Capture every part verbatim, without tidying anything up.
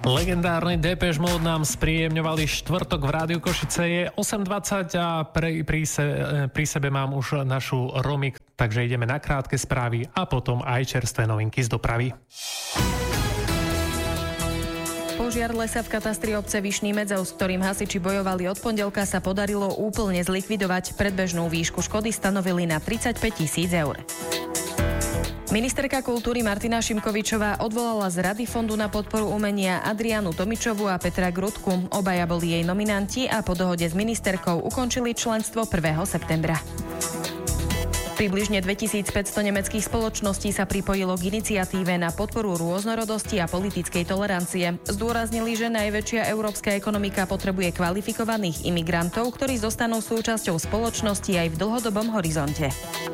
Legendárny Depeche Mode nám spríjemňovali štvrtok v Rádiu Košice. Je osem dvadsať a pri, pri, se, pri sebe mám už našu Romik, takže ideme na krátke správy a potom aj čerstvé novinky z dopravy. Požiar lesa v katastri obce Vyšný Medzov, s ktorým hasiči bojovali od pondelka, sa podarilo úplne zlikvidovať. Predbežnú výšku škody stanovili na tridsaťpäť tisíc eur. Ministerka kultúry Martina Šimkovičová odvolala z Rady Fondu na podporu umenia Adrianu Tomičovu a Petra Grudku. Obaja boli jej nominanti a po dohode s ministerkou ukončili členstvo prvého septembra. Približne dvetisícpäťsto nemeckých spoločností sa pripojilo k iniciatíve na podporu rôznorodosti a politickej tolerancie. Zdôraznili, že najväčšia európska ekonomika potrebuje kvalifikovaných imigrantov, ktorí zostanú súčasťou spoločnosti aj v dlhodobom horizonte.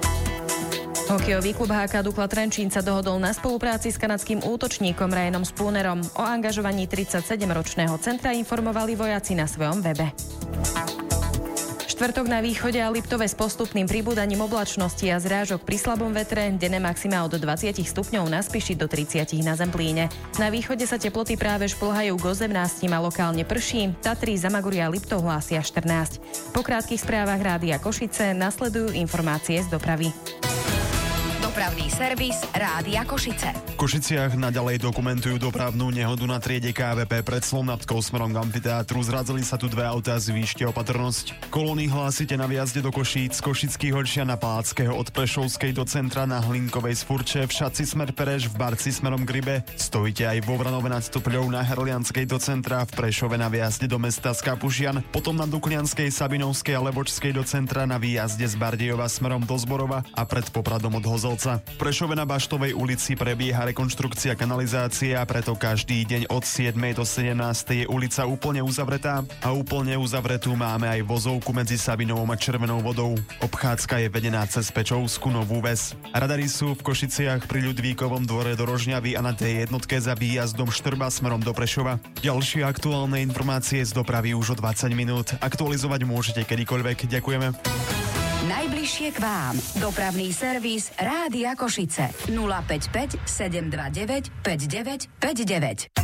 Hokejový klub há ká Dukla Trenčín sa dohodol na spolupráci s kanadským útočníkom Ryanom Spoonerom. O angažovaní tridsaťsedemročného centra informovali vojaci na svojom webe. Štvrtok na východe a Liptove s postupným pribúdaním oblačnosti a zrážok pri slabom vetre, denné maxima od dvadsať stupňov na Spiši do tridsať na Zemplíne. Na východe sa teploty práve šplhajú k osemnástym a lokálne prší. Tatry, Zamagoria a Liptov hlásia štrnásť. Po krátkych správach Rádia Košice nasledujú informácie z dopravy. Dopravný servis Rádia Košice. V Košiciach naďalej dokumentujú dopravnú nehodu na triede ká vé pé pred Slovnatkou smerom k amfiteátru. Zrazili sa tu dve autá, zvýšte opatrnosť. Kolóny hlásite na výjazde do Košíc, z Košických Horšia na Palackého, od Prešovskej do centra na Hlinkovej Sfurče, v Šaci smer Pereš, v Barci smerom k Rybe. Stojíte aj vo Vranove nad Stopľou, na Herlianskej do centra, v Prešove na výjazde do mesta z Kapušian, potom na Duklianskej, Sabinovskej a Levočskej do centra, na výjazde z Bardejova smerom do Zborova a pred Popradom od Hozolca. V Prešove na Baštovej ulici prebieha rekonštrukcia kanalizácie a preto každý deň od siedmej do sedemnástej je ulica úplne uzavretá a úplne uzavretú máme aj vozovku medzi Sabinovom a Červenou Vodou. Obchádzka je vedená cez Pečovskú Novú Ves. Radary sú v Košiciach pri Ľudvíkovom dvore do Rožňavy a na té jednotke za výjazdom Štrba smerom do Prešova. Ďalšie aktuálne informácie z dopravy už o dvadsať minút. Aktualizovať môžete kedykoľvek. Ďakujeme. Najbližšie k vám. Dopravný servis Rádia Košice. nula päť päť sedem dva deväť päť deväť päť deväť.